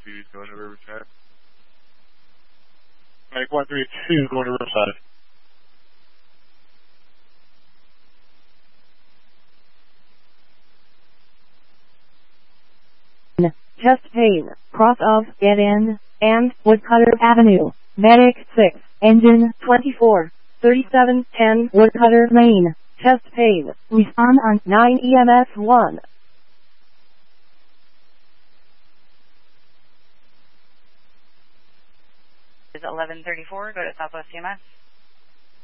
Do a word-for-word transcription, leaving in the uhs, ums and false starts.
two is going to Riverside. Mike one three two going to Riverside. Chest pain, cross of, get in, and, Woodcutter Avenue, Medic six, engine, twenty-four, thirty-seven, ten, Woodcutter Lane, chest pain, respond on nine E M S one. Is eleven thirty-four, go to Southwest E M S.